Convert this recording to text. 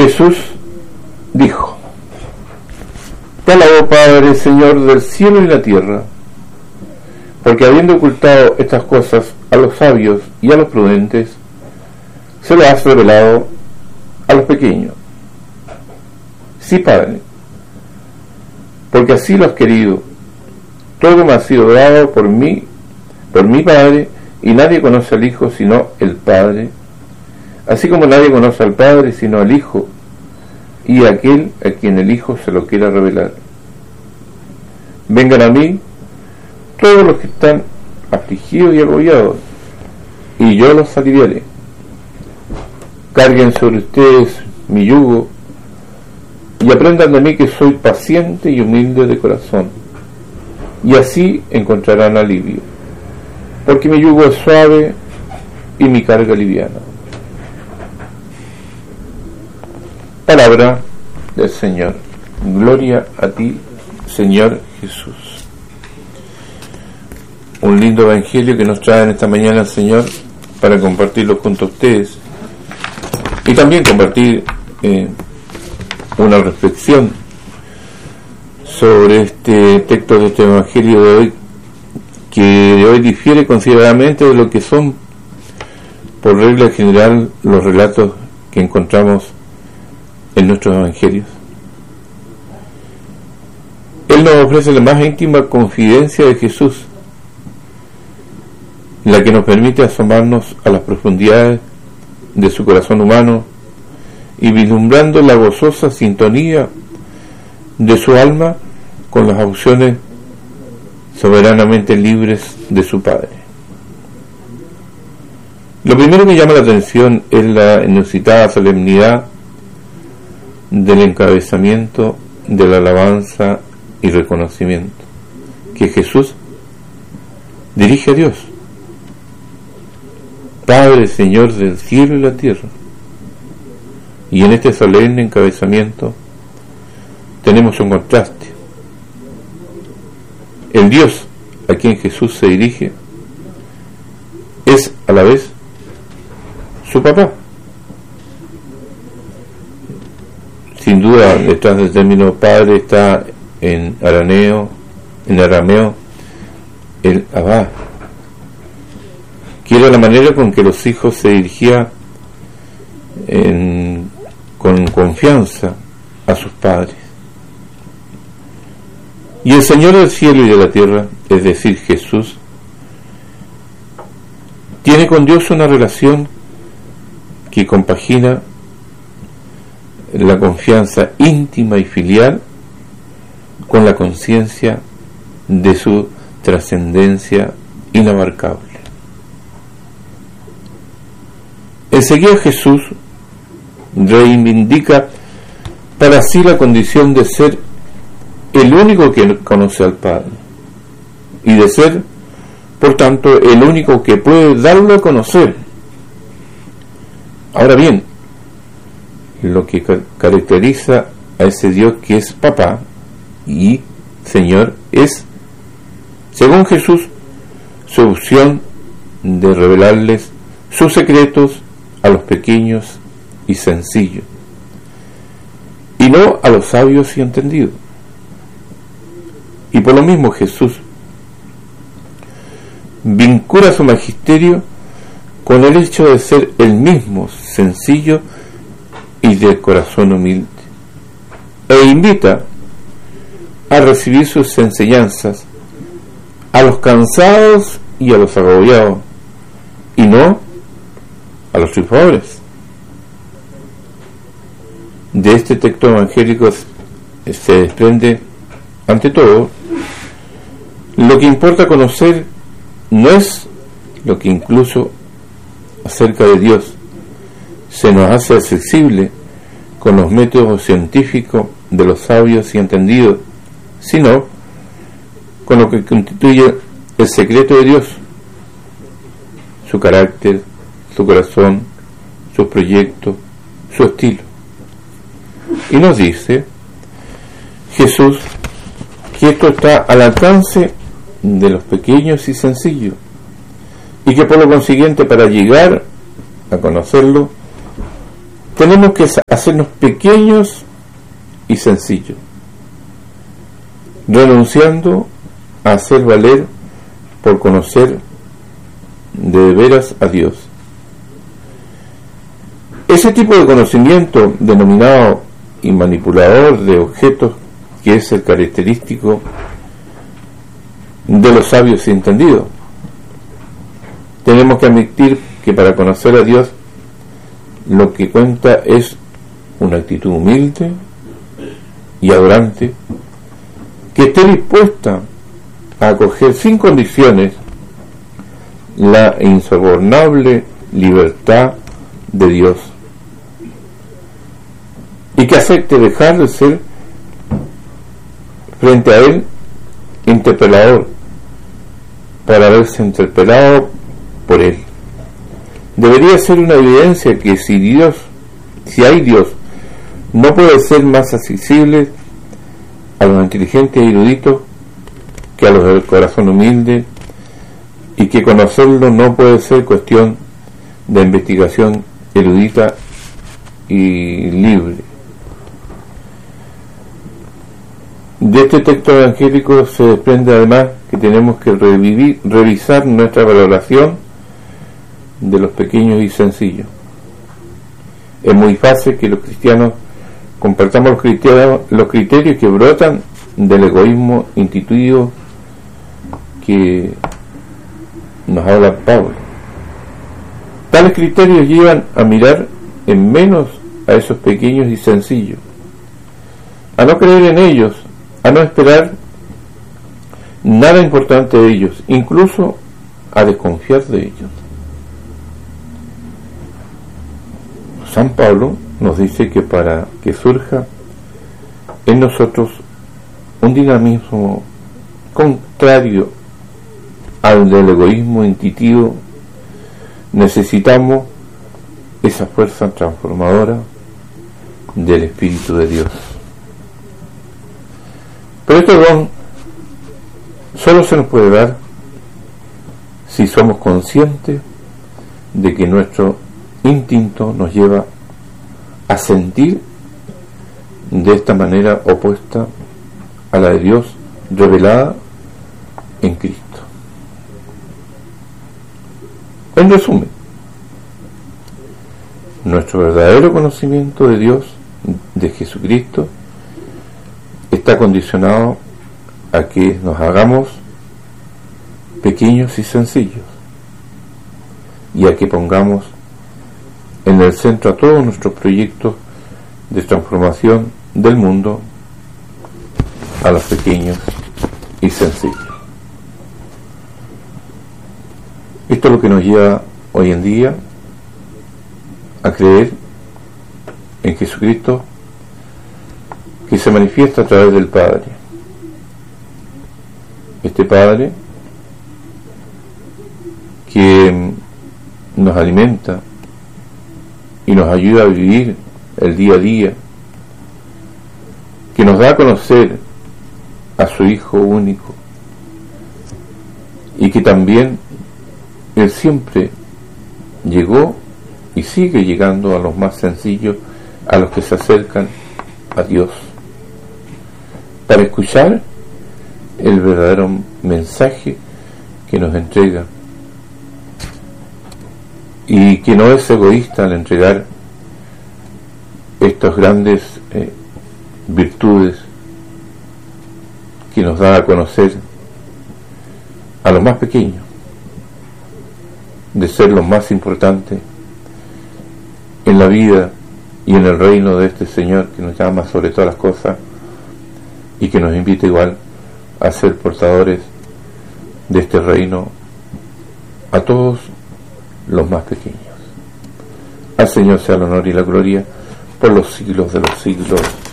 Jesús dijo: Te alabo, Padre, Señor del cielo y la tierra, porque habiendo ocultado estas cosas a los sabios y a los prudentes, se lo has revelado a los pequeños. Sí, Padre, porque así lo has querido. Todo me ha sido dado por mi Padre, y nadie conoce al Hijo sino el Padre, así como nadie conoce al Padre sino al Hijo, y aquel a quien el Hijo se lo quiera revelar. Vengan a mí todos los que están afligidos y agobiados, y yo los aliviaré. Carguen sobre ustedes mi yugo, y aprendan de mí que soy paciente y humilde de corazón, y así encontrarán alivio, porque mi yugo es suave y mi carga liviana. Palabra del Señor. Gloria a ti, Señor Jesús. Un lindo evangelio que nos trae en esta mañana el Señor para compartirlo junto a ustedes, y también compartir una reflexión sobre este texto de este evangelio de hoy, que de hoy difiere considerablemente de lo que son por regla general los relatos que encontramos en nuestros evangelios. Él nos ofrece la más íntima confidencia de Jesús, la que nos permite asomarnos a las profundidades de su corazón humano y vislumbrando la gozosa sintonía de su alma con las opciones soberanamente libres de su Padre. Lo primero que llama la atención es la inusitada solemnidad del encabezamiento de la alabanza y reconocimiento que Jesús dirige a Dios: Padre, Señor del cielo y la tierra. Y en este solemne encabezamiento tenemos un contraste. El Dios a quien Jesús se dirige es a la vez su papá. Sin duda, detrás del término padre está en arameo el Abba, que era la manera con que los hijos se dirigían con confianza a sus padres. Y el Señor del cielo y de la tierra, es decir, Jesús, tiene con Dios una relación que compagina la confianza íntima y filial con la conciencia de su trascendencia inabarcable. Enseguida Jesús reivindica para sí la condición de ser el único que conoce al Padre, y de ser, por tanto, el único que puede darlo a conocer. Ahora bien, lo que caracteriza a ese Dios que es Papá y Señor es, según Jesús, su opción de revelarles sus secretos a los pequeños y sencillos, y no a los sabios y entendidos. Y por lo mismo Jesús vincula su magisterio con el hecho de ser el mismo sencillo y de corazón humilde, e invita a recibir sus enseñanzas a los cansados y a los agobiados, y no a los triunfadores. De este texto evangélico se desprende, ante todo, lo que importa conocer no es lo que incluso acerca de Dios se nos hace accesible con los métodos científicos de los sabios y entendidos, sino con lo que constituye el secreto de Dios: su carácter, su corazón, sus proyectos, su estilo. Y nos dice Jesús que esto está al alcance de los pequeños y sencillos, y que por lo consiguiente, para llegar a conocerlo, tenemos que hacernos pequeños y sencillos, renunciando a hacer valer por conocer de veras a Dios. Ese tipo de conocimiento denominado y manipulador de objetos, que es el característico de los sabios y entendidos. Tenemos que admitir que para conocer a Dios lo que cuenta es una actitud humilde y adorante, que esté dispuesta a acoger sin condiciones la insobornable libertad de Dios, y que acepte dejar de ser frente a Él interpelador para verse interpelado por Él. Debería ser una evidencia que si hay Dios, no puede ser más accesible a los inteligentes y eruditos que a los del corazón humilde, y que conocerlo no puede ser cuestión de investigación erudita y libre. De este texto evangélico se desprende además que tenemos que revisar nuestra valoración de los pequeños y sencillos. Es muy fácil que los cristianos compartamos los criterios que brotan del egoísmo instituido que nos habla Pablo. Tales criterios llevan a mirar en menos a esos pequeños y sencillos, a no creer en ellos, a no esperar nada importante de ellos, incluso a desconfiar de ellos. San Pablo nos dice que para que surja en nosotros un dinamismo contrario al del egoísmo intuitivo, necesitamos esa fuerza transformadora del Espíritu de Dios. Pero este don solo se nos puede dar si somos conscientes de que nuestro instinto nos lleva a sentir de esta manera opuesta a la de Dios revelada en Cristo. En resumen, nuestro verdadero conocimiento de Dios, de Jesucristo, está condicionado a que nos hagamos pequeños y sencillos, y a que pongamos en el centro a todos nuestros proyectos de transformación del mundo a los pequeños y sencillos. Esto es lo que nos lleva hoy en día a creer en Jesucristo, que se manifiesta a través del Padre. Este Padre que nos alimenta y nos ayuda a vivir el día a día, que nos da a conocer a su Hijo único, y que también Él siempre llegó y sigue llegando a los más sencillos, a los que se acercan a Dios, para escuchar el verdadero mensaje que nos entrega, y que no es egoísta al entregar estas grandes virtudes que nos da a conocer a los más pequeños, de ser los más importantes en la vida y en el reino de este Señor que nos llama sobre todas las cosas, y que nos invita igual a ser portadores de este reino a todos los más pequeños. Al Señor sea el honor y la gloria por los siglos de los siglos.